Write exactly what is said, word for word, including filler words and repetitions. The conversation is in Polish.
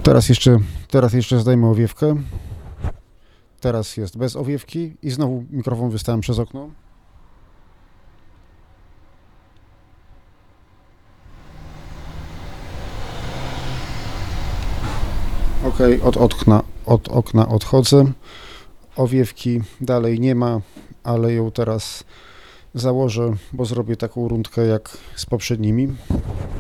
Teraz jeszcze, teraz jeszcze zdejmę owiewkę. Teraz jest bez owiewki i znowu mikrofon wystawiam przez okno. Ok, od okna, od okna odchodzę. Owiewki dalej nie ma, ale ją teraz założę, bo zrobię taką rundkę jak z poprzednimi.